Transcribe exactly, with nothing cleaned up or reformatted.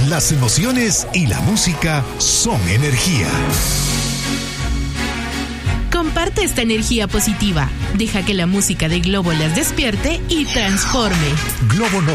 Las emociones y la música son energía. Comparte esta energía positiva. Deja que la música de Globo las despierte y transforme. Globo